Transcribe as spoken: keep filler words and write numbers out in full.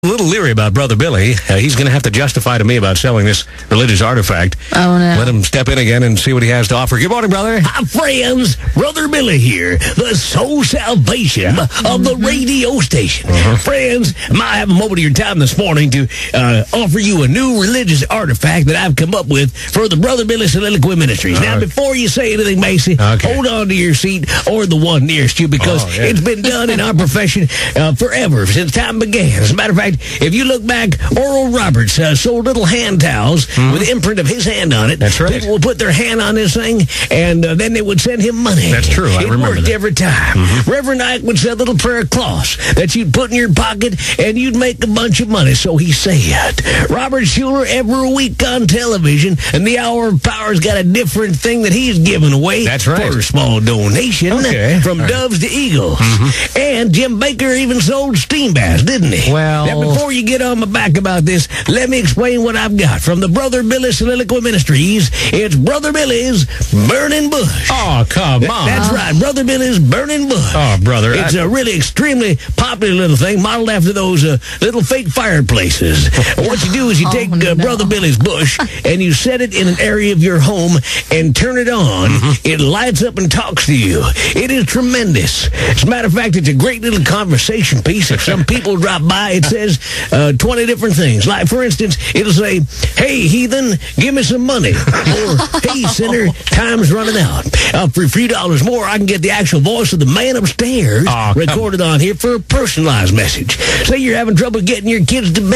A little leery about Brother Billy. Uh, he's going to have to justify to me about selling this religious artifact. Oh, no. Let him step in again and see what he has to offer. Good morning, brother. Hi, friends. Brother Billy here, the soul salvation Yeah. of the radio station. Uh-huh. Friends, I might have a moment of your time this morning to uh, offer you a new religious artifact that I've come up with for the Brother Billy Soliloquy Ministries. Uh, now, before you say anything, Macy, okay. hold on to your seat or the one nearest you because Oh, yeah. it's been done in our profession uh, forever, since time began. As a matter of fact, if you look back, Oral Roberts uh, sold little hand towels Mm-hmm. with the imprint of his hand on it. That's right. People would put their hand on this thing, and uh, then they would send him money. That's true. I it remember worked that. every time. Mm-hmm. Reverend Ike would sell little prayer cloths that you'd put in your pocket, and you'd make a bunch of money, so he said. Robert Schuller, every week on television, and the Hour of Power's got a different thing that he's giving away. That's right. For a small donation. Okay. From All right. doves to eagles. Mm-hmm. And Jim Baker even sold steam baths, didn't he? Well- Now, before you get on my back about this, let me explain what I've got from the Brother Billy Soliloquy Ministries. It's Brother Billy's Burning Bush. Oh, come on. That's right, Brother Billy's Burning Bush. Oh, brother. It's I- a really extremely popular little thing, modeled after those uh, little fake fireplaces. What you do is you Oh, take uh, no. Brother Billy's bush and you set it in an area of your home and turn it on. Mm-hmm. It lights up and talks to you. It is tremendous. As a matter of fact, it's a great little conversation piece. If some people drop by, it says uh, twenty different things. Like, for instance, it'll say, "Hey, heathen, give me some money." Or, "Hey, sinner, time's running out. Uh, for a few dollars more, I can get the actual voice of the man upstairs Oh, come- recorded on here for a personalized message. Say you're having trouble getting your kids to bed.